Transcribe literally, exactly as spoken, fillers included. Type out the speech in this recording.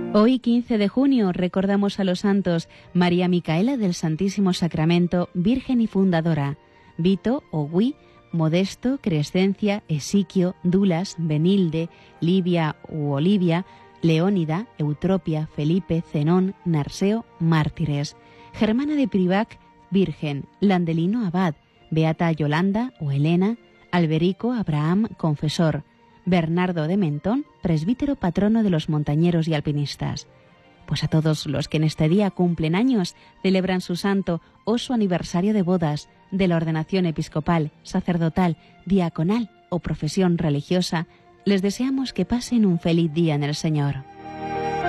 Hoy, quince de junio, recordamos a los santos María Micaela del Santísimo Sacramento, Virgen y Fundadora, Vito, Ogui, Modesto, Crescencia, Esiquio, Dulas, Benilde, Livia u Olivia, Leónida, Eutropia, Felipe, Zenón, Narseo, mártires, Germana de Privac, Virgen, Landelino Abad, Beata Yolanda o Elena, Alberico Abraham, confesor, Bernardo de Mentón, presbítero patrono de los montañeros y alpinistas. Pues a todos los que en este día cumplen años, celebran su santo o su aniversario de bodas, de la ordenación episcopal, sacerdotal, diaconal o profesión religiosa, les deseamos que pasen un feliz día en el Señor.